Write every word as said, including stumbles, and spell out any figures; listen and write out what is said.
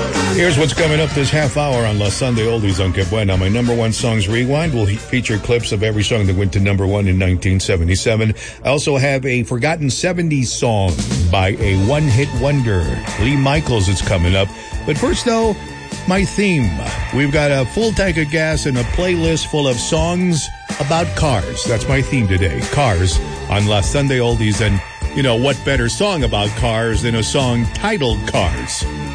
Here's what's coming up this half hour on La Sunday Oldies on Que Buena. My number one songs rewind will feature clips of every song that went to number one in nineteen seventy-seven. I also have a forgotten seventies song by a one-hit wonder, Lee Michaels, is coming up. But first, though, my theme. We've got a full tank of gas and a playlist full of songs about cars. That's my theme today, cars, on La Sunday Oldies. And, you know, what better song about cars than a song titled Cars?